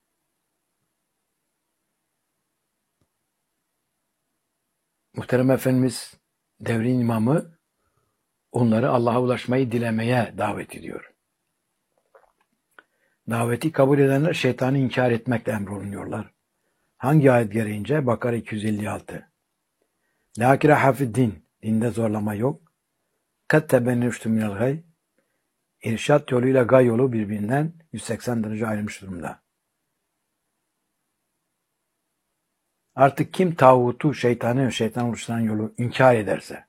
Muhterem Efendimiz devrin imamı onları Allah'a ulaşmayı dilemeye davet ediyor. Daveti kabul edenler şeytanı inkar etmekle emrolunuyorlar. Hangi ayet gereğince? Bakara iki yüz elli altı. La ikrahe fi'd-din. Dinde zorlama yok. Kad tebenneştü minel gay. İrşad yoluyla gay yolu birbirinden yüz seksen derece ayrılmış durumda. Artık kim tağutu, şeytanı, şeytan oluşturan yolu inkar ederse,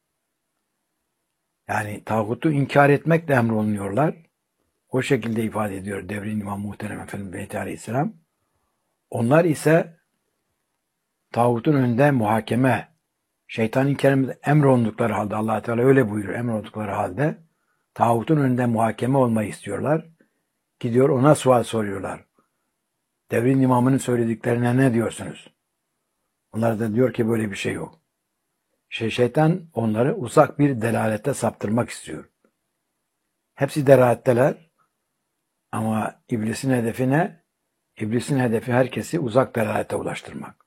yani tağutu inkar etmekle emrolunuyorlar. O şekilde ifade ediyor devrin imam muhterem Efendimiz Mehdi Aleyhisselam. Onlar ise tağutun önünde muhakeme, şeytanın kerimde emrolundukları halde, Allah Teala öyle buyuruyor, emrolundukları halde tağutun önünde muhakeme olmayı istiyorlar. Gidiyor ona sual soruyorlar. Devrin imamının söylediklerine ne diyorsunuz? Onlar da diyor ki böyle bir şey yok. Şey, şeytan onları uzak bir delalete saptırmak istiyor. Hepsi delaletteler ama iblisin hedefi ne? İblisin hedefi herkesi uzak delalete ulaştırmak.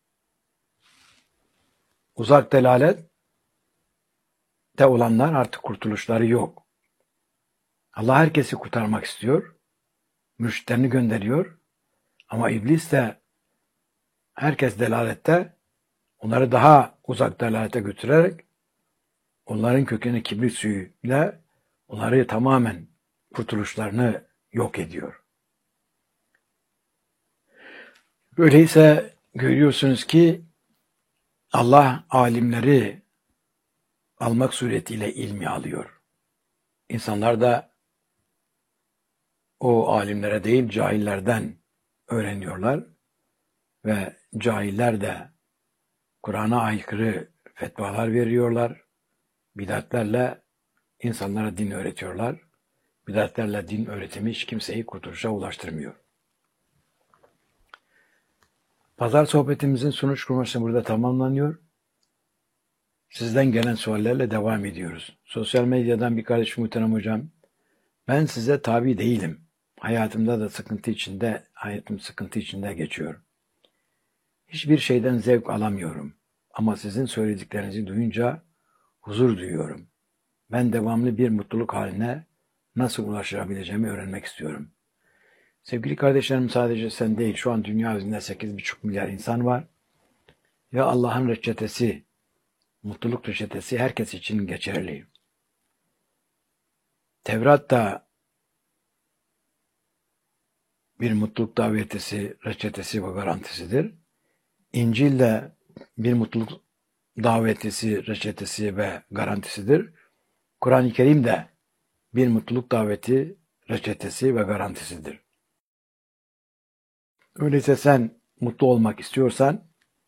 Uzak delalette olanlar artık kurtuluşları yok. Allah herkesi kurtarmak istiyor. Mürşitlerini gönderiyor. Ama iblis de herkes delalette, onları daha uzak delalete götürerek onların kökeni kibrit suyuyla onları tamamen kurtuluşlarını yok ediyor. Öyleyse görüyorsunuz ki Allah alimleri almak suretiyle ilmi alıyor. İnsanlar da o alimlere değil cahillerden öğreniyorlar ve cahiller de Kur'an'a aykırı fetvalar veriyorlar. Bidatlerle insanlara din öğretiyorlar. Bidatlerle din öğretimi hiç kimseyi kurtuluşa ulaştırmıyor. Pazar sohbetimizin sonuç kurması burada tamamlanıyor. Sizden gelen suallerle devam ediyoruz. Sosyal medyadan bir kardeş muhterem hocam, ben size tabi değilim. Hayatımda da sıkıntı içinde, hayatım sıkıntı içinde geçiyor. Hiçbir şeyden zevk alamıyorum. Ama sizin söylediklerinizi duyunca huzur duyuyorum. Ben devamlı bir mutluluk haline nasıl ulaşabileceğimi öğrenmek istiyorum. Sevgili kardeşlerim, sadece sen değil, şu an dünya üzerinde sekiz buçuk milyar insan var. Ve Allah'ın reçetesi, mutluluk reçetesi herkes için geçerli. Tevrat da bir mutluluk davetisi, reçetesi ve garantisidir. İncil de bir mutluluk davetisi, reçetesi ve garantisidir. Kur'an-ı Kerim de bir mutluluk daveti, reçetesi ve garantisidir. Öyleyse sen mutlu olmak istiyorsan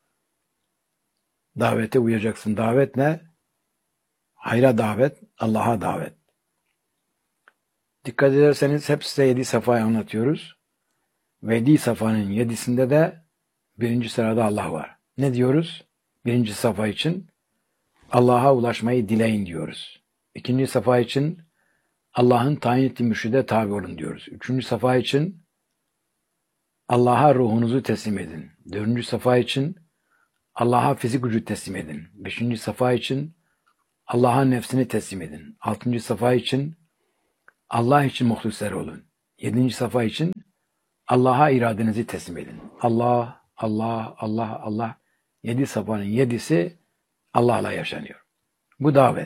davete uyacaksın. Davet ne? Hayra davet, Allah'a davet. Dikkat ederseniz hep size yedi safhayı anlatıyoruz. Ve yedi safhanın yedisinde de birinci sırada Allah var. Ne diyoruz? Birinci safa için Allah'a ulaşmayı dileyin diyoruz. İkinci safa için Allah'ın tayin ettiği mürşide tabi olun diyoruz. Üçüncü safa için Allah'a ruhunuzu teslim edin. Dördüncü safa için Allah'a fizik gücü teslim edin. Beşinci safa için Allah'a nefsini teslim edin. Altıncı safa için Allah için muhlisler olun. Yedinci safa için Allah'a iradenizi teslim edin. Allah, Allah, Allah, Allah. Yedi safanın yedisi Allah'la yaşanıyor. Bu davet.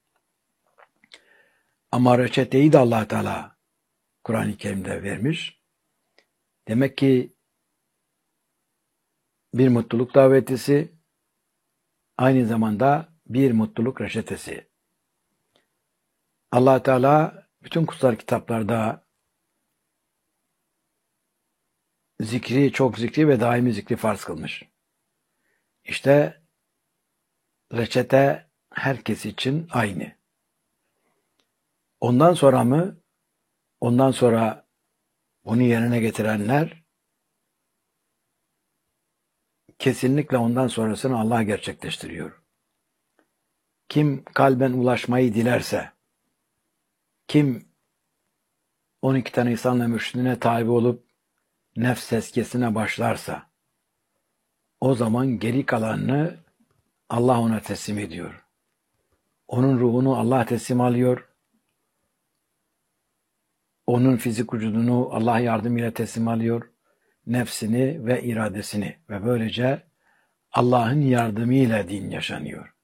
Ama reçeteyi de Allah Teala Kur'an-ı Kerim'de vermiş. Demek ki bir mutluluk davetisi aynı zamanda bir mutluluk reçetesi. Allah Teala bütün kutsal kitaplarda zikri, çok zikri ve daimi zikri farz kılmış. İşte reçete herkes için aynı. Ondan sonra mı? Ondan sonra bunu yerine getirenler kesinlikle ondan sonrasını Allah gerçekleştiriyor. Kim kalben ulaşmayı dilerse, kim on iki tane insanla mürşidine tabi olup nefs tezkiyesine başlarsa, o zaman geri kalanını Allah ona teslim ediyor. Onun ruhunu Allah teslim alıyor. Onun fizik vücudunu Allah yardımıyla teslim alıyor. Nefsini ve iradesini ve böylece Allah'ın yardımıyla din yaşanıyor.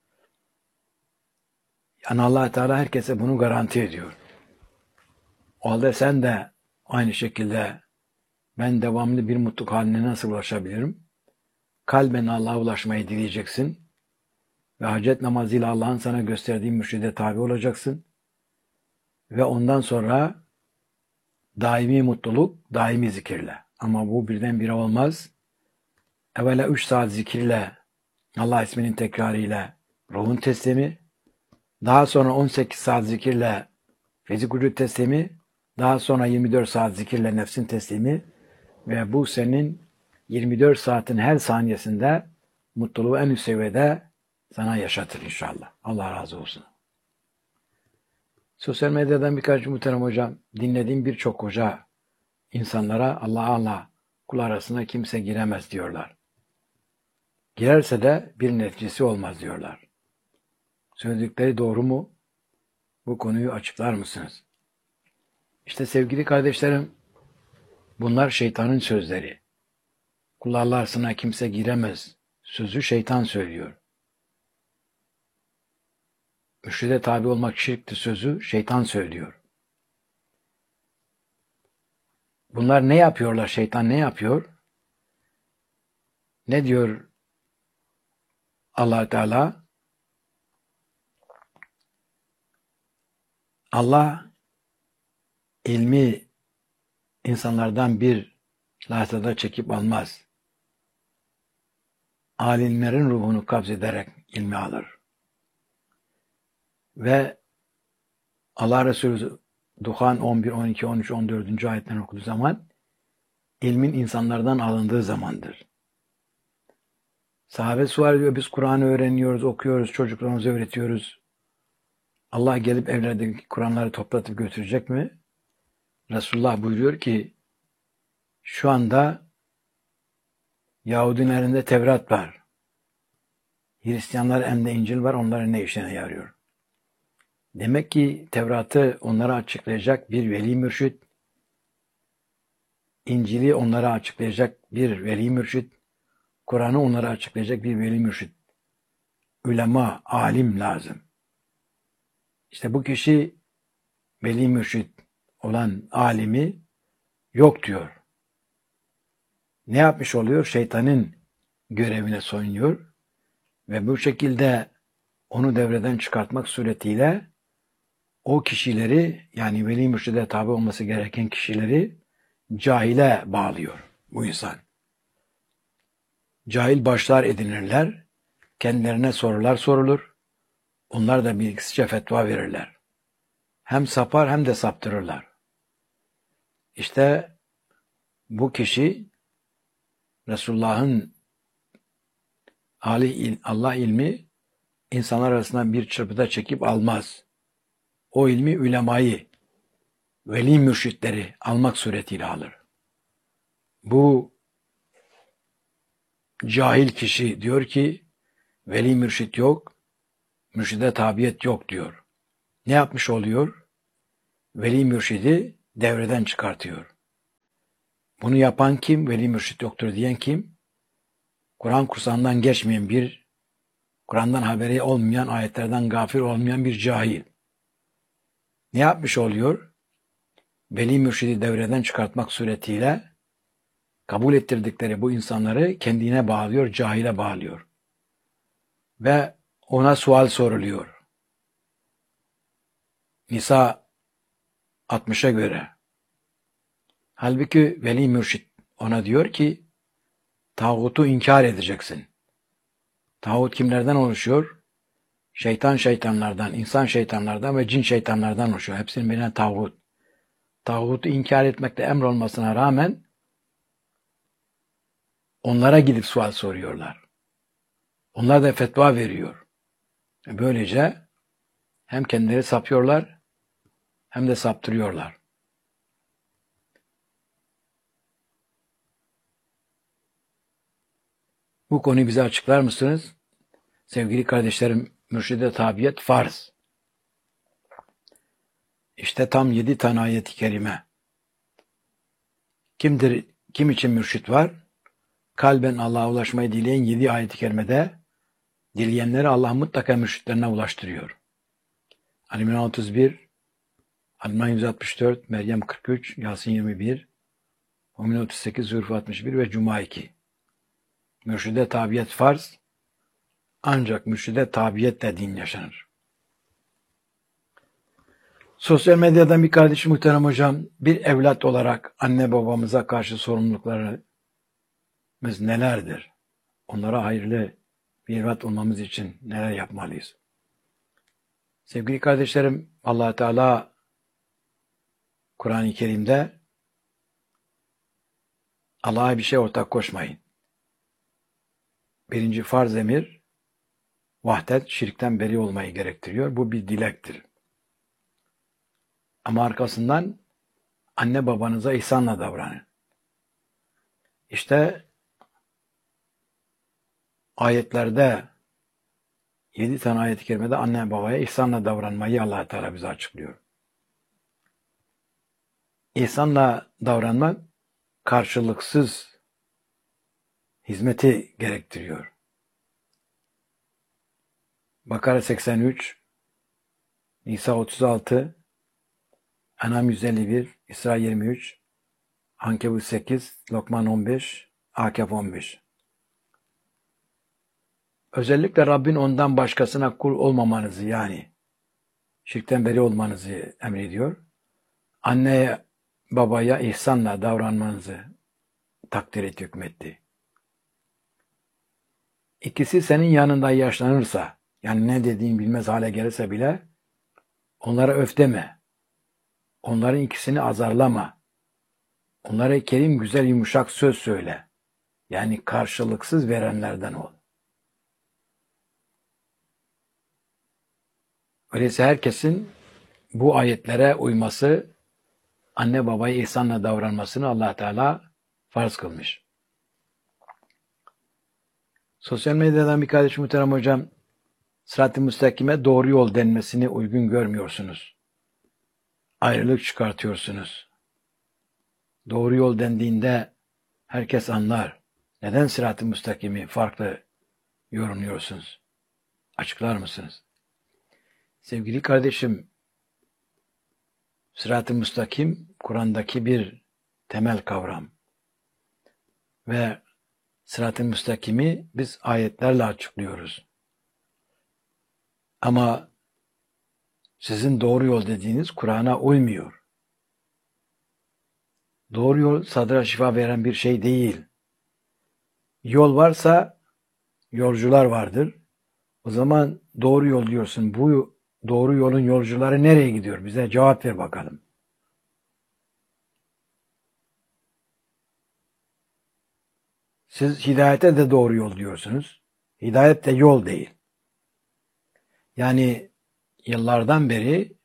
Yani Allah Teala herkese bunu garanti ediyor. O halde sen de aynı şekilde ben devamlı bir mutluluk haline nasıl ulaşabilirim? Kalben Allah'a ulaşmayı dileyeceksin ve hacet namazıyla Allah'ın sana gösterdiği mürşide tabi olacaksın ve ondan sonra daimi mutluluk, daimi zikirle. Ama bu birdenbire olmaz. Evvela üç saat zikirle, Allah isminin tekrarıyla ruhun teslimi, daha sonra on sekiz saat zikirle fizik vücut teslimi, daha sonra yirmi dört saat zikirle nefsin teslimi ve bu senin yirmi dört saatin her saniyesinde mutluluğu en üst seviyede sana yaşatır inşallah. Allah razı olsun. Sosyal medyadan birkaç muhterem hocam, dinlediğim birçok hoca insanlara Allah Allah kul arasına kimse giremez diyorlar. Girerse de bir neticesi olmaz diyorlar. Söyledikleri doğru mu? Bu konuyu açıklar mısınız? İşte sevgili kardeşlerim, bunlar şeytanın sözleri. Kul arasına kimse giremez sözü şeytan söylüyor. Mürşide tabi olmak şirktir sözü şeytan söylüyor. Bunlar ne yapıyorlar? Şeytan ne yapıyor? Ne diyor Allah Teala? Allah ilmi insanlardan bir lahzada çekip almaz. Alimlerin ruhunu kabzederek ilmi alır. Ve Allah Resulü Duhan on bir, on iki, on üç, on dördüncü ayetlerini okuduğu zaman ilmin insanlardan alındığı zamandır. Sahabe sual diyor, biz Kur'an'ı öğreniyoruz, okuyoruz, çocuklarımıza öğretiyoruz. Allah gelip evlerdeki Kur'anları toplatıp götürecek mi? Resulullah buyuruyor ki şu anda Yahudilerin elinde Tevrat var. Hristiyanlar elinde İncil var, onların ne işine yarıyor? Demek ki Tevrat'ı onlara açıklayacak bir veli mürşid, İncil'i onlara açıklayacak bir veli mürşid, Kur'an'ı onlara açıklayacak bir veli mürşid, ulema, alim lazım. İşte bu kişi veli mürşid olan alimi yok diyor. Ne yapmış oluyor? Şeytanın görevine soyunuyor ve bu şekilde onu devreden çıkartmak suretiyle o kişileri, yani veli mürşide tabi olması gereken kişileri cahile bağlıyor bu insan. Cahil başlar edinirler, kendilerine sorular sorulur, onlar da bilgisizce fetva verirler. Hem sapar hem de saptırırlar. İşte bu kişi Resulullah'ın Allah ilmi insanlar arasından bir çırpıda çekip almaz. O ilmi ulemayı, veli mürşitleri almak suretiyle alır. Bu cahil kişi diyor ki veli mürşit yok, mürşide tabiyet yok diyor. Ne yapmış oluyor? Veli mürşidi devreden çıkartıyor. Bunu yapan kim? Veli mürşit yoktur diyen kim? Kur'an kursağından geçmeyen bir, Kur'an'dan haberi olmayan, ayetlerden gafil olmayan bir cahil. Ne yapmış oluyor? Veli mürşidi devreden çıkartmak suretiyle kabul ettirdikleri bu insanları kendine bağlıyor, cahile bağlıyor. Ve ona sual soruluyor. Nisa altmışa göre. Halbuki Veli mürşit ona diyor ki, tağutu inkar edeceksin. Tağut kimlerden oluşuyor? Şeytan şeytanlardan, insan şeytanlardan ve cin şeytanlardan oluşuyor. Hepsinin birine tağut. Tağutu inkar etmekte emrolmasına rağmen onlara gidip sual soruyorlar. Onlar da fetva veriyor. Böylece hem kendileri sapıyorlar hem de saptırıyorlar. Bu konuyu bize açıklar mısınız? Sevgili kardeşlerim, mürşide tabiyet farz. İşte tam yedi tane ayet-i kerime. Kimdir, kim için mürşit var? Kalben Allah'a ulaşmayı dileyen yedi ayet-i kerimede dileyenleri Allah mutlaka mürşitlerine ulaştırıyor. Ali-İmran otuz bir, Ali-İmran yüz altmış dört, Meryem kırk üç, Yasin yirmi bir, Mümin otuz sekiz, Zülfü altmış bir ve Cuma iki. Mürşide tabiyet farz, ancak mürşide tabiyetle din yaşanır. Sosyal medyadan bir kardeşim muhterem hocam, bir evlat olarak anne babamıza karşı sorumluluklarımız nelerdir? Onlara hayırlı bir evlat olmamız için neler yapmalıyız? Sevgili kardeşlerim, Allah Teala Kur'an-ı Kerim'de Allah'a bir şey ortak koşmayın. Birinci farz emir, vahdet, şirkten beri olmayı gerektiriyor. Bu bir dilektir. Ama arkasından anne babanıza ihsanla davranın. İşte ayetlerde, yedi tane ayet-i kerimede anne babaya ihsanla davranmayı Allah Teala bize açıklıyor. İhsanla davranmak karşılıksız hizmeti gerektiriyor. Bakara seksen üç, Nisa otuz altı, En'am yüz elli bir, İsra yirmi üç, Ankebut sekiz, Lokman on beş, Akef on beş. Özellikle Rabbin ondan başkasına kul olmamanızı, yani şirkten beri olmanızı emrediyor. Anneye, babaya ihsanla davranmanızı takdir et, hükmetti. İkisi senin yanında yaşlanırsa, yani ne dediğin bilmez hale gelirse bile onlara öf deme. Onların ikisini azarlama. Onlara kerim, güzel, yumuşak söz söyle. Yani karşılıksız verenlerden ol. Öyleyse herkesin bu ayetlere uyması, anne babaya ihsanla davranmasını Allah Teala farz kılmış. Sosyal medyadan bir kardeşim muhterem hocam, sırat-ı müstakime doğru yol denmesini uygun görmüyorsunuz. Ayrılık çıkartıyorsunuz. Doğru yol dendiğinde herkes anlar. Neden sırat-ı müstakimi farklı yorumluyorsunuz? Açıklar mısınız? Sevgili kardeşim, sırat-ı müstakim Kur'an'daki bir temel kavram. Ve sırat-ı müstakimi biz ayetlerle açıklıyoruz. Ama sizin doğru yol dediğiniz Kur'an'a uymuyor. Doğru yol sadra şifa veren bir şey değil. Yol varsa yolcular vardır. O zaman doğru yol diyorsun. Bu doğru yolun yolcuları nereye gidiyor? Bize cevap ver bakalım. Siz hidayete de doğru yol diyorsunuz. Hidayet de yol değil. Yani yıllardan beri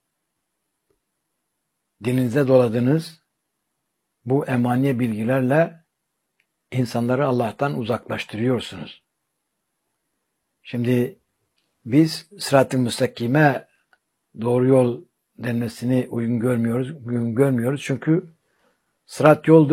dilinize doladığınız bu emaniye bilgilerle insanları Allah'tan uzaklaştırıyorsunuz. Şimdi biz sırat-ı müstakime doğru yol denmesini uygun görmüyoruz. Uygun görmüyoruz çünkü sırat yoldur.